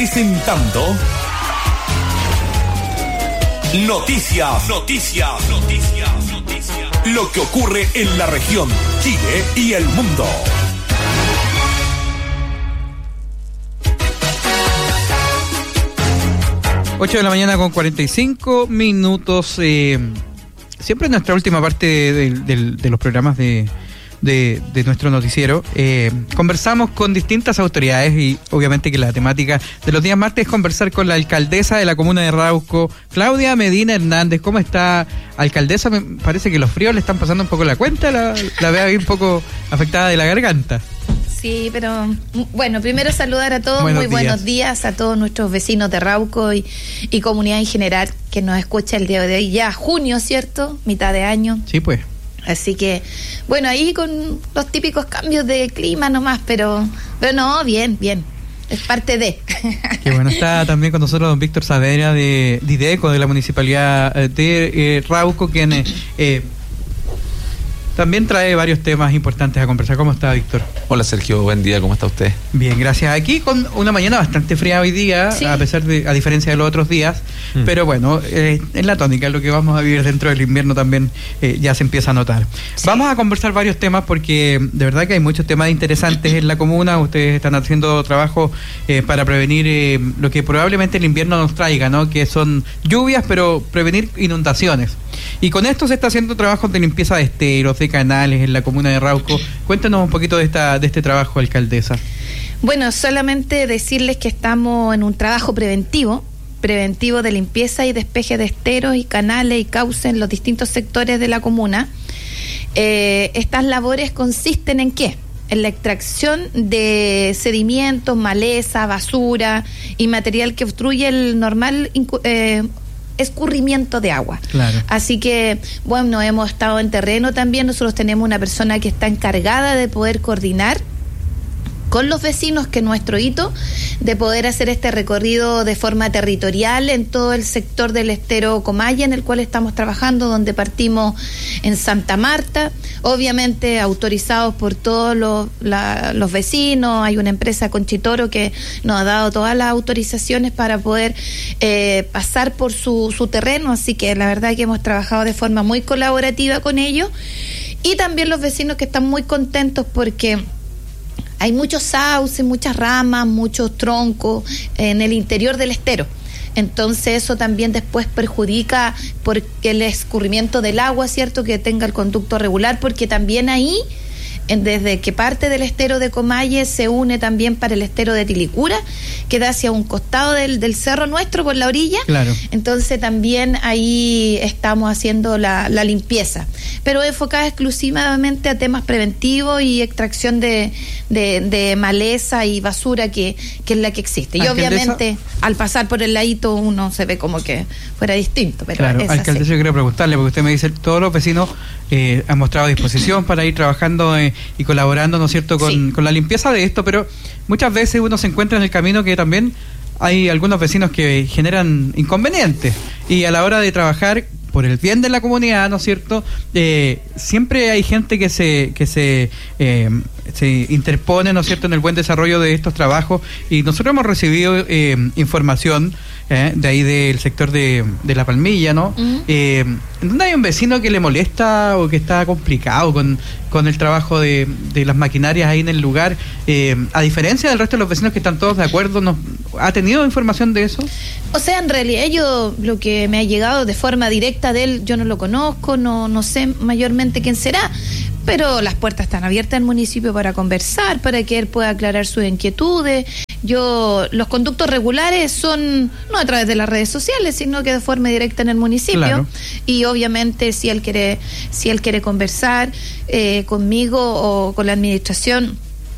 Presentando Noticias. Lo que ocurre en la región, Chile y el mundo. Ocho de la mañana con 45 minutos. Siempre en nuestra última parte de los programas de nuestro noticiero, conversamos con distintas autoridades y obviamente que la temática de los días martes es conversar con la alcaldesa de la comuna de Rauco, Claudia Medina Hernández. ¿Cómo está, alcaldesa? Me parece que los fríos le están pasando un poco la cuenta, la veo ahí un poco afectada de la garganta. Sí, pero bueno, primero saludar a todos, buenos días a todos nuestros vecinos de Rauco y comunidad en general que nos escucha el día de hoy, ya junio, ¿cierto? Mitad de año. Sí, pues. Así que, bueno, ahí con los típicos cambios de clima nomás, pero no, bien, es parte de. Qué bueno, está también con nosotros don Víctor Saavedra de IDECO, de la Municipalidad de Rauco, quien también trae varios temas importantes a conversar. ¿Cómo está, Víctor? Hola, Sergio, buen día, ¿cómo está usted? Bien, gracias. Aquí con una mañana bastante fría hoy día, sí, a diferencia de los otros días, pero bueno, en la tónica, lo que vamos a vivir dentro del invierno también ya se empieza a notar. Sí. Vamos a conversar varios temas porque de verdad que hay muchos temas interesantes en la comuna. Ustedes están haciendo trabajo para prevenir lo que probablemente el invierno nos traiga, ¿no? Que son lluvias, pero prevenir inundaciones. Y con esto se está haciendo trabajos de limpieza de esteros, de canales en la comuna de Rauco. Cuéntanos un poquito de este trabajo, alcaldesa. Bueno, solamente decirles que estamos en un trabajo preventivo de limpieza y despeje de esteros y canales y cauces en los distintos sectores de la comuna. Estas labores consisten ¿en qué? En la extracción de sedimentos, maleza, basura y material que obstruye el normal escurrimiento de agua. Claro. Así que, bueno, hemos estado en terreno también. Nosotros tenemos una persona que está encargada de poder coordinar con los vecinos, que es nuestro hito, de poder hacer este recorrido de forma territorial en todo el sector del estero Comaya, en el cual estamos trabajando, donde partimos en Santa Marta, obviamente autorizados por todos los vecinos. Hay una empresa Conchitoro que nos ha dado todas las autorizaciones para poder pasar por su terreno, así que la verdad que hemos trabajado de forma muy colaborativa con ellos, y también los vecinos que están muy contentos porque hay muchos sauces, muchas ramas, muchos troncos en el interior del estero. Entonces eso también después perjudica porque el escurrimiento del agua, ¿cierto? Que tenga el conducto regular, porque también ahí, desde que parte del estero de Comaye, se une también para el estero de Tilicura, que da hacia un costado del cerro nuestro por la orilla. Claro. Entonces también ahí estamos haciendo la limpieza, pero enfocada exclusivamente a temas preventivos y extracción de maleza y basura que es la que existe. Y obviamente al pasar por el ladito uno se ve como que fuera distinto, pero claro, es alcaldesa, así. Yo quería preguntarle, porque usted me dice, todos los vecinos han mostrado disposición para ir trabajando y colaborando, ¿no es cierto?, con la limpieza de esto, pero muchas veces uno se encuentra en el camino que también hay algunos vecinos que generan inconvenientes, y a la hora de trabajar por el bien de la comunidad, ¿no es cierto?, siempre hay gente que se interpone, ¿no es cierto?, en el buen desarrollo de estos trabajos, y nosotros hemos recibido información de ahí del sector de La Palmilla, ¿no? ¿Dónde hay un vecino que le molesta o que está complicado con el trabajo de las maquinarias ahí en el lugar? A diferencia del resto de los vecinos que están todos de acuerdo, ¿ha tenido información de eso? O sea, en realidad lo que me ha llegado de forma directa de él, yo no lo conozco, no sé mayormente quién será, pero las puertas están abiertas al municipio para conversar, para que él pueda aclarar sus inquietudes. Los conductos regulares son no a través de las redes sociales, sino que de forma directa en el municipio. Claro. Y obviamente si él quiere conversar conmigo o con la administración,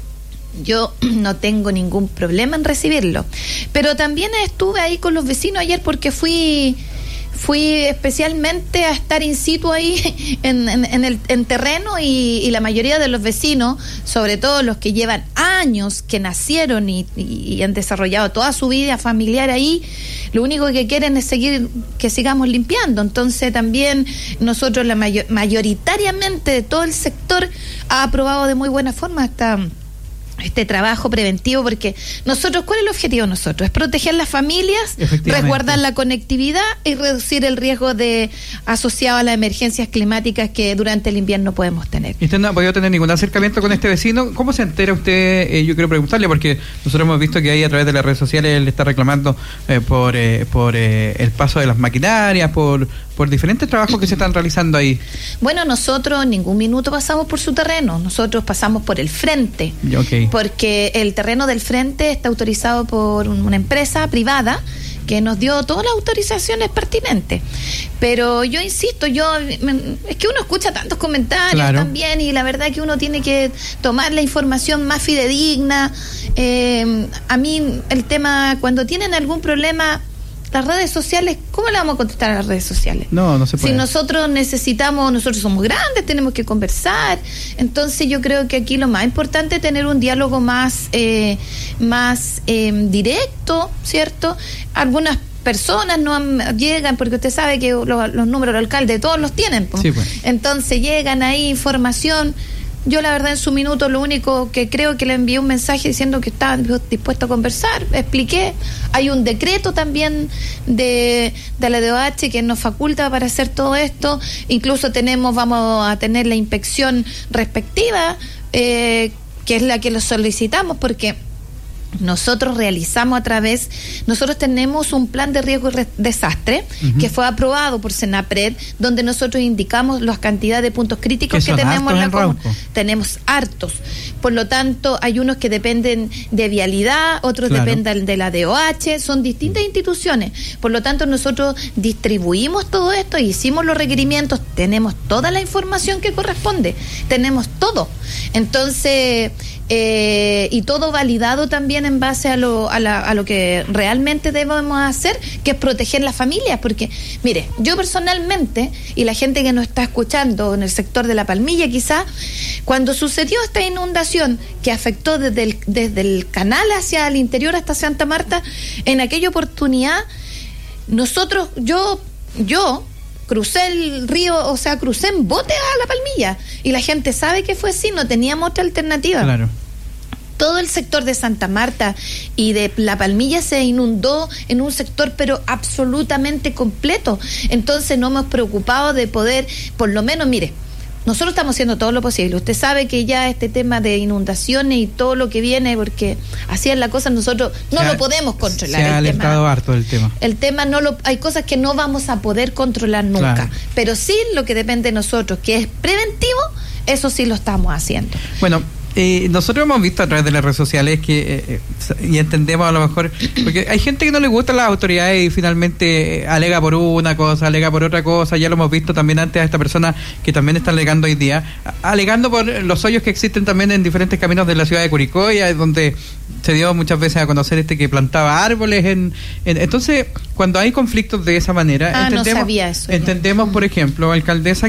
yo no tengo ningún problema en recibirlo. Pero también estuve ahí con los vecinos ayer porque fui especialmente a estar in situ ahí en terreno, y la mayoría de los vecinos, sobre todo los que llevan años, que nacieron y han desarrollado toda su vida familiar ahí, lo único que quieren es que sigamos limpiando. Entonces también nosotros mayoritariamente de todo el sector ha aprobado de muy buena forma este trabajo preventivo, porque nosotros, ¿cuál es el objetivo de nosotros? Es proteger las familias, resguardar la conectividad y reducir el riesgo asociado a las emergencias climáticas que durante el invierno podemos tener. ¿Y usted no ha podido tener ningún acercamiento con este vecino? ¿Cómo se entera usted? Yo quiero preguntarle, porque nosotros hemos visto que ahí a través de las redes sociales él está reclamando por el paso de las maquinarias, por diferentes trabajos que se están realizando ahí. Bueno, nosotros en ningún minuto pasamos por su terreno, nosotros pasamos por el frente. Okay. Porque el terreno del frente está autorizado por una empresa privada que nos dio todas las autorizaciones pertinentes. Pero yo insisto, es que uno escucha tantos comentarios también, y la verdad que uno tiene que tomar la información más fidedigna. A mí el tema, cuando tienen algún problema, las redes sociales, ¿cómo le vamos a contestar a las redes sociales? No se puede. Si nosotros somos grandes, tenemos que conversar. Entonces yo creo que aquí lo más importante es tener un diálogo más directo, ¿cierto? Algunas personas no llegan, porque usted sabe que los números del alcalde todos los tienen, sí, pues. Entonces llegan ahí información. Yo la verdad en su minuto lo único que creo que le envié un mensaje diciendo que estaba dispuesto a conversar, expliqué. Hay un decreto también de la DOH que nos faculta para hacer todo esto. Incluso vamos a tener la inspección respectiva, que es la que lo solicitamos, porque nosotros nosotros tenemos un plan de riesgo y desastre que fue aprobado por Senapred, donde nosotros indicamos las cantidades de puntos críticos que tenemos en la comuna. Tenemos hartos. Por lo tanto, hay unos que dependen de vialidad, otros dependen de la DOH, son distintas instituciones. Por lo tanto, nosotros distribuimos todo esto, hicimos los requerimientos, tenemos toda la información que corresponde, tenemos todo. Entonces, y todo validado también en base a lo que realmente debemos hacer, que es proteger las familias, porque mire, yo personalmente, y la gente que nos está escuchando en el sector de La Palmilla quizá, cuando sucedió esta inundación que afectó desde el canal hacia el interior hasta Santa Marta, en aquella oportunidad yo crucé el río, crucé en bote a La Palmilla, y la gente sabe que fue así, no teníamos otra alternativa. Claro. Todo el sector de Santa Marta y de La Palmilla se inundó en un sector pero absolutamente completo. Entonces no hemos preocupado de poder, por lo menos, mire, nosotros estamos haciendo todo lo posible. Usted sabe que ya este tema de inundaciones y todo lo que viene, porque así es la cosa, nosotros no lo podemos controlar. Se ha alertado harto del tema. El tema hay cosas que no vamos a poder controlar nunca. Claro. Pero sí lo que depende de nosotros, que es preventivo, eso sí lo estamos haciendo. Bueno, nosotros hemos visto a través de las redes sociales que y entendemos a lo mejor, porque hay gente que no le gusta las autoridades y finalmente alega por una cosa, alega por otra cosa. Ya lo hemos visto también antes a esta persona que también está alegando hoy día, alegando por los hoyos que existen también en diferentes caminos de la ciudad de Curicó, donde se dio muchas veces a conocer que plantaba árboles entonces, cuando hay conflictos de esa manera, entendemos, por ejemplo, alcaldesa,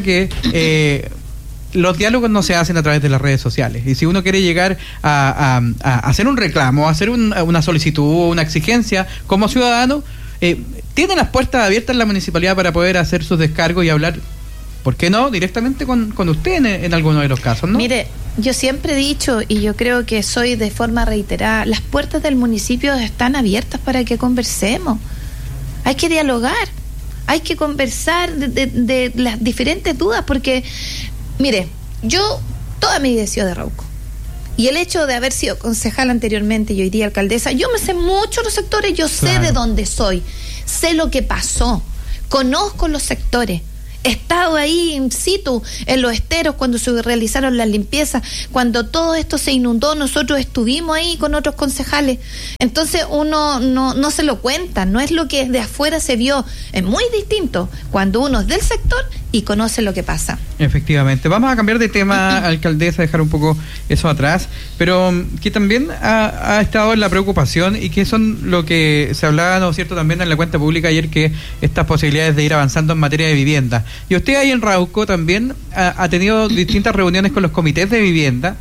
que los diálogos no se hacen a través de las redes sociales, y si uno quiere llegar a hacer un reclamo, a hacer una solicitud, una exigencia como ciudadano, tiene las puertas abiertas en la municipalidad para poder hacer sus descargos y hablar, ¿por qué no?, directamente con usted en algunos de los casos, ¿no? Mire, yo siempre he dicho, y yo creo que soy de forma reiterada, las puertas del municipio están abiertas para que conversemos. Hay que dialogar, hay que conversar de las diferentes dudas, porque mire, yo toda mi vida he sido de Arauco, y el hecho de haber sido concejal anteriormente y hoy día alcaldesa, yo me sé mucho los sectores, yo sé de dónde soy, sé lo que pasó, conozco los sectores, he estado ahí in situ en los esteros cuando se realizaron las limpiezas, cuando todo esto se inundó, nosotros estuvimos ahí con otros concejales. Entonces uno no se lo cuenta, no es lo que de afuera se vio, es muy distinto cuando uno es del sector y conoce lo que pasa. Efectivamente. Vamos a cambiar de tema, alcaldesa, dejar un poco eso atrás, pero que también ha estado en la preocupación, y que son lo que se hablaba, ¿no es cierto?, también en la cuenta pública ayer, que estas posibilidades de ir avanzando en materia de vivienda. Y usted ahí en Arauco también ha tenido distintas reuniones con los comités de vivienda,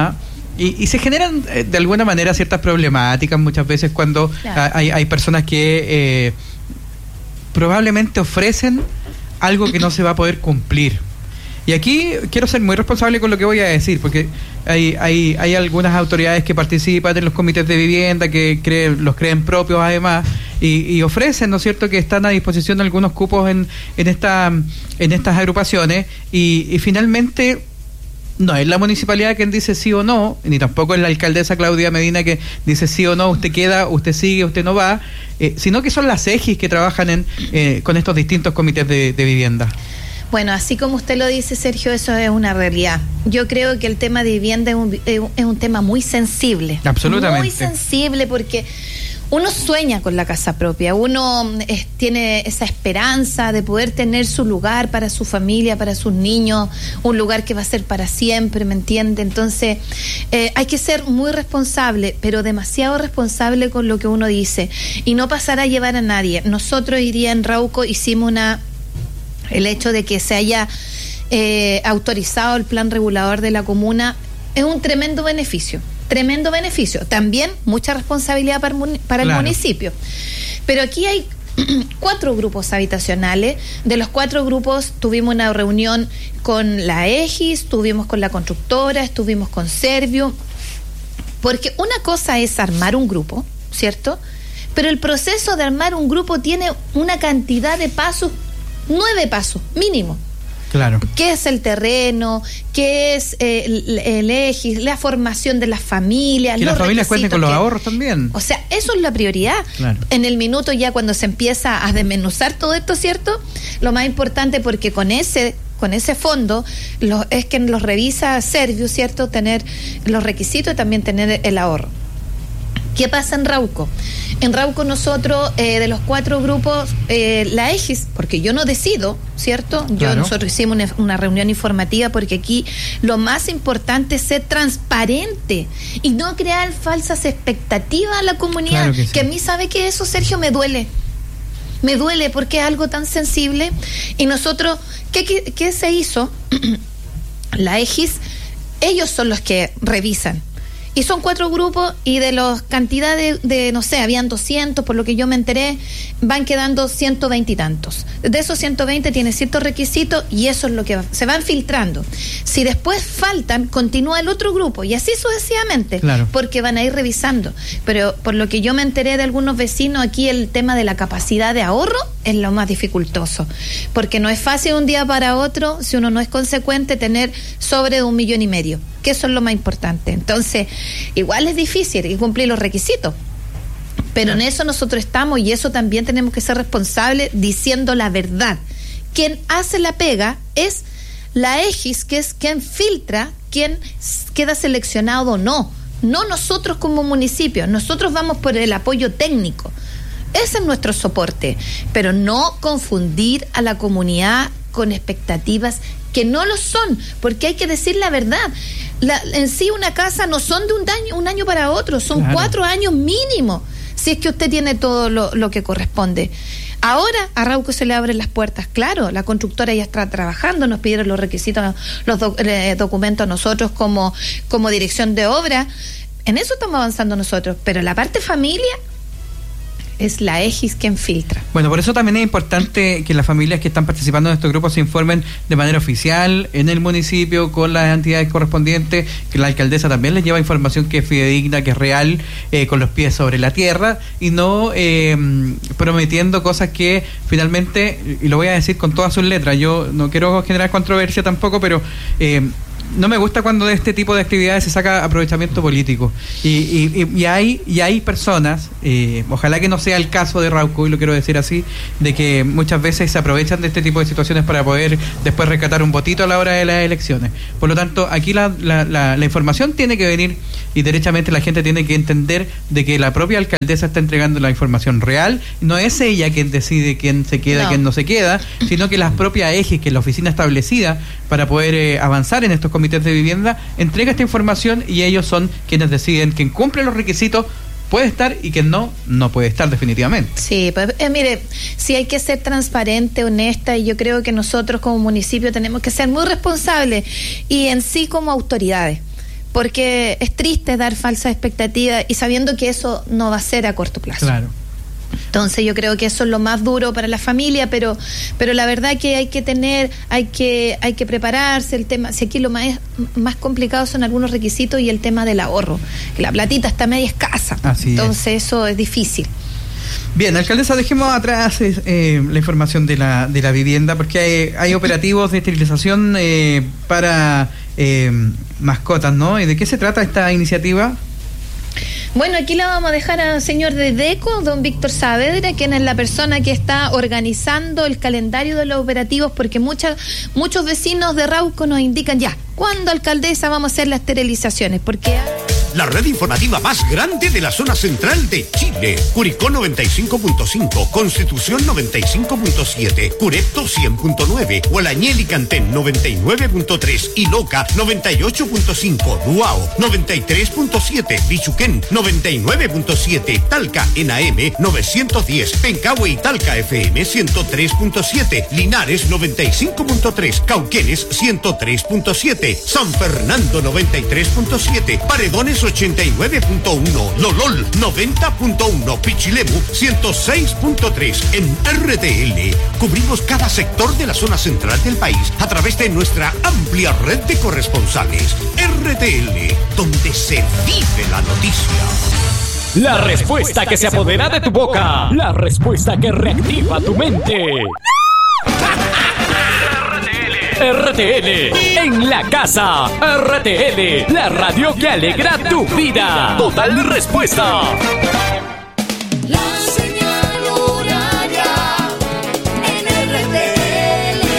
y se generan de alguna manera ciertas problemáticas muchas veces cuando hay personas que probablemente ofrecen algo que no se va a poder cumplir. Y aquí quiero ser muy responsable con lo que voy a decir, porque hay algunas autoridades que participan en los comités de vivienda, que los creen propios además, y ofrecen, ¿no es cierto?, que están a disposición algunos cupos en estas agrupaciones, y finalmente no es la municipalidad quien dice sí o no, ni tampoco es la alcaldesa Claudia Medina que dice sí o no, usted queda, usted sigue, usted no va, sino que son las EGIS que trabajan con estos distintos comités de vivienda. Bueno, así como usted lo dice, Sergio, eso es una realidad. Yo creo que el tema de vivienda es un tema muy sensible. Absolutamente. Muy sensible porque uno sueña con la casa propia, uno tiene esa esperanza de poder tener su lugar para su familia, para sus niños, un lugar que va a ser para siempre, ¿me entiende? Entonces, hay que ser muy responsable, pero demasiado responsable con lo que uno dice y no pasar a llevar a nadie. Nosotros hoy día en Rauco hicimos el hecho de que se haya autorizado el plan regulador de la comuna es un tremendo beneficio. También mucha responsabilidad para el municipio. Pero aquí hay 4 grupos habitacionales. De los 4 grupos tuvimos una reunión con la EGIS, estuvimos con la constructora, estuvimos con Servio, porque una cosa es armar un grupo, ¿cierto? Pero el proceso de armar un grupo tiene una cantidad de pasos, 9 pasos mínimo. Claro. ¿Qué es el terreno? ¿Qué es el EGIS? La formación de las familias. Que las familias cuenten con los ahorros también. O sea, eso es la prioridad. Claro. En el minuto ya cuando se empieza a desmenuzar todo esto, ¿cierto? Lo más importante, porque con ese fondo es que los revisa Servio, ¿cierto? Tener los requisitos y también tener el ahorro. ¿Qué pasa en Rauco? En Rauco nosotros, de los 4 grupos, la EGIS, porque yo no decido, ¿cierto? Claro. Nosotros hicimos una reunión informativa porque aquí lo más importante es ser transparente y no crear falsas expectativas a la comunidad. Claro que a mí, ¿sabe qué? Eso, Sergio, me duele porque es algo tan sensible. Y nosotros, ¿qué se hizo? La EGIS, ellos son los que revisan. Y son 4 grupos y de las cantidades de, no sé, habían 200, por lo que yo me enteré, van quedando 120 y tantos. De esos 120 tienen ciertos requisitos y eso es lo que se van filtrando. Si después faltan, continúa el otro grupo y así sucesivamente, claro, porque van a ir revisando. Pero por lo que yo me enteré de algunos vecinos, aquí el tema de la capacidad de ahorro es lo más dificultoso, porque no es fácil un día para otro, si uno no es consecuente, tener sobre 1,5 millones, que eso es lo más importante. Entonces, igual es difícil y cumplir los requisitos, pero en eso nosotros estamos y eso también tenemos que ser responsables diciendo la verdad. Quien hace la pega es la EGIS, que es quien filtra quién queda seleccionado o no nosotros como municipio. Nosotros vamos por el apoyo técnico, ese es nuestro soporte, pero no confundir a la comunidad con expectativas que no lo son, porque hay que decir la verdad. En sí una casa no son de un año para otro, son claro, 4 años mínimo, si es que usted tiene todo lo que corresponde. Ahora a Rauco se le abren las puertas, claro, la constructora ya está trabajando, nos pidieron los requisitos, los documentos a nosotros como dirección de obra, en eso estamos avanzando nosotros, pero la parte familia es la EGIS quien filtra. Bueno, por eso también es importante que las familias que están participando en estos grupos se informen de manera oficial en el municipio con las entidades correspondientes, que la alcaldesa también les lleva información que es fidedigna, que es real, con los pies sobre la tierra y no prometiendo cosas que finalmente, y lo voy a decir con todas sus letras, yo no quiero generar controversia tampoco, pero no me gusta cuando de este tipo de actividades se saca aprovechamiento político y hay personas, ojalá que no sea el caso de Rauco, y lo quiero decir así, de que muchas veces se aprovechan de este tipo de situaciones para poder después rescatar un votito a la hora de las elecciones. Por lo tanto, aquí la información tiene que venir y derechamente la gente tiene que entender de que la propia alcaldesa está entregando la información real, no es ella quien decide quién se queda, quién no se queda, sino que las propias EGIS, que es la oficina establecida para poder avanzar en estos comités de vivienda, entrega esta información y ellos son quienes deciden quien cumple los requisitos puede estar y quien no puede estar definitivamente. Sí, pues mire, sí hay que ser transparente, honesta, y yo creo que nosotros como municipio tenemos que ser muy responsables y en sí como autoridades, porque es triste dar falsas expectativas y sabiendo que eso no va a ser a corto plazo. Claro. Entonces yo creo que eso es lo más duro para la familia, pero la verdad que hay que prepararse. El tema, si aquí lo más complicado son algunos requisitos y el tema del ahorro, que la platita está media escasa. Entonces eso es difícil. Bien, alcaldesa, dejemos atrás la información de la vivienda, porque hay operativos de esterilización para mascotas, ¿no? ¿Y de qué se trata esta iniciativa? Bueno, aquí la vamos a dejar al señor de DECO, don Víctor Saavedra, quien es la persona que está organizando el calendario de los operativos, porque muchos vecinos de Rauco nos indican ya, ¿cuándo, alcaldesa, vamos a hacer las esterilizaciones? Porque... La red informativa más grande de la zona central de Chile. Curicó 95.5, Constitución 95.7, Curepto 100.9, Gualañel y Cantén 99.3 y Loca 98.5, Duao 93.7, Bichuquén 99.7, Talca en AM 910, Pencahue y Talca FM 103.7, Linares 95.3, Cauquenes 103.7, San Fernando 93.7, Paredones 89.1, Lolol 90.1, Pichilemu 106.3. En RTL cubrimos cada sector de la zona central del país a través de nuestra amplia red de corresponsales. RTL, donde se vive la noticia. La respuesta que se apodera de tu boca. La respuesta que reactiva tu mente. RTL en la casa. RTL, la radio que alegra tu vida. Total respuesta. La señal horaria en RTL.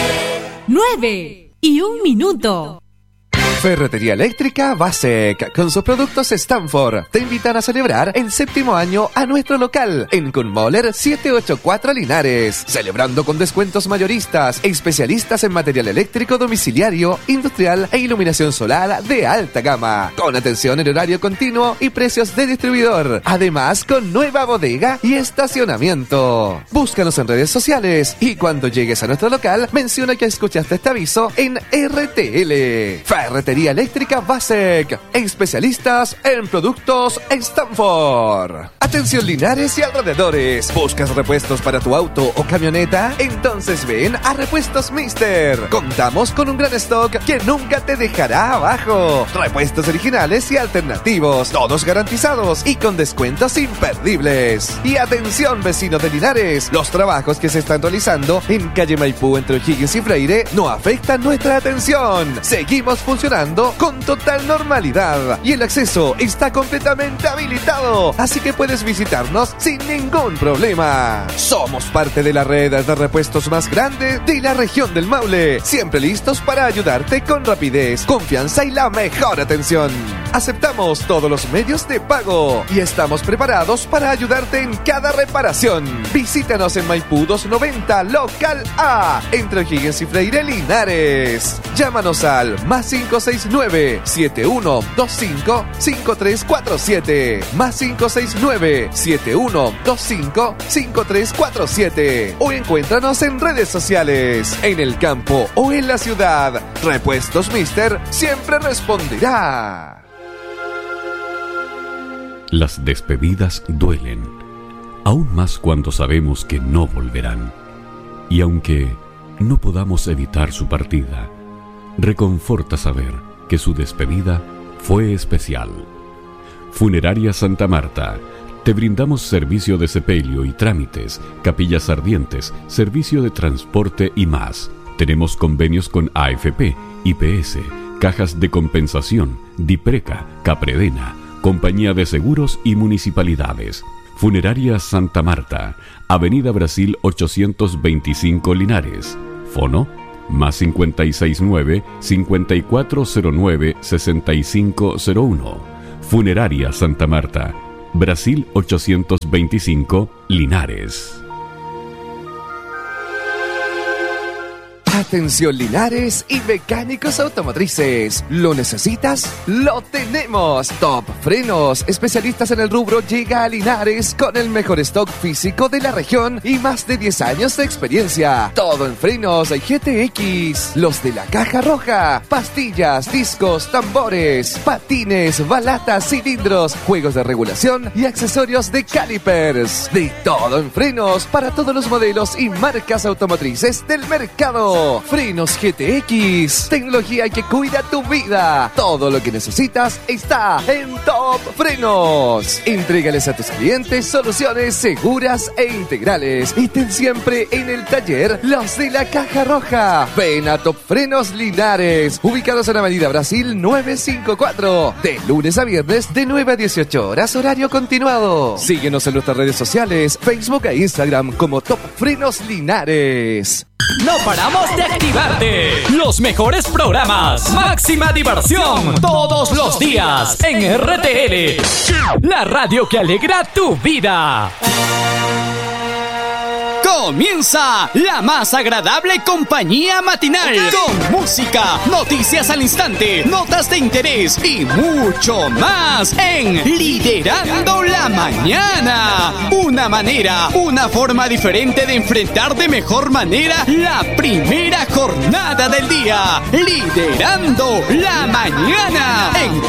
9:01. Ferretería Eléctrica Basec, con sus productos Stanford, te invitan a celebrar el 7º año a nuestro local en Kunmoller 784 Linares, celebrando con descuentos mayoristas, especialistas en material eléctrico domiciliario, industrial e iluminación solar de alta gama, con atención en horario continuo y precios de distribuidor, además con nueva bodega y estacionamiento. Búscanos en redes sociales y cuando llegues a nuestro local, menciona que escuchaste este aviso en RTL. Ferretería Eléctrica Basec, especialistas en productos Stanford. Atención Linares y alrededores. ¿Buscas repuestos para tu auto o camioneta? Entonces ven a Repuestos Mister. Contamos con un gran stock que nunca te dejará abajo. Repuestos originales y alternativos, todos garantizados y con descuentos imperdibles. Y atención vecinos de Linares, los trabajos que se están realizando en calle Maipú entre O'Higgins y Freire no afectan nuestra atención. Seguimos funcionando con total normalidad y el acceso está completamente habilitado, así que puedes visitarnos sin ningún problema. Somos parte de la red de repuestos más grande de la región del Maule, siempre listos para ayudarte con rapidez, confianza y la mejor atención. Aceptamos todos los medios de pago y estamos preparados para ayudarte en cada reparación. Visítanos en Maipú 290 Local A, entre O'Higgins y Freire Linares. Llámanos al +569 7125 5347, +569 7125 5347, o encuéntranos en redes sociales, en el campo o en la ciudad. Repuestos Mister siempre responderá. Las despedidas duelen, aún más cuando sabemos que no volverán. Y aunque no podamos evitar su partida, reconforta saber que su despedida fue especial. Funeraria Santa Marta. Te brindamos servicio de sepelio y trámites, capillas ardientes, servicio de transporte y más. Tenemos convenios con AFP, IPS, cajas de compensación, Dipreca, Capredena, Compañía de Seguros y municipalidades. Funeraria Santa Marta, Avenida Brasil 825 Linares. Fono +569 5409 6501. Funeraria Santa Marta, Brasil 825 Linares. Atención Linares y mecánicos automotrices. ¿Lo necesitas? ¡Lo tenemos! Top Frenos, especialistas en el rubro, llega a Linares con el mejor stock físico de la región y más de 10 años de experiencia. Todo en frenos GTX. Los de la caja roja. Pastillas, discos, tambores, patines, balatas, cilindros, juegos de regulación y accesorios de calipers. De todo en frenos para todos los modelos y marcas automotrices del mercado. Frenos GTX, tecnología que cuida tu vida. Todo lo que necesitas está en Top Frenos. Entrégales a tus clientes soluciones seguras e integrales. Y ten siempre en el taller los de la caja roja. Ven a Top Frenos Linares, ubicados en Avenida Brasil 954, de lunes a viernes de 9 a 18 horas, horario continuado. Síguenos en nuestras redes sociales, Facebook e Instagram como Top Frenos Linares. No paramos de activarte. Los mejores programas, máxima diversión, todos los días en RTL, la radio que alegra tu vida. Comienza la más agradable compañía matinal, con música, noticias al instante, notas de interés y mucho más en Liderando la Mañana. Una forma diferente de enfrentar de mejor manera la primera jornada del día. Liderando la Mañana en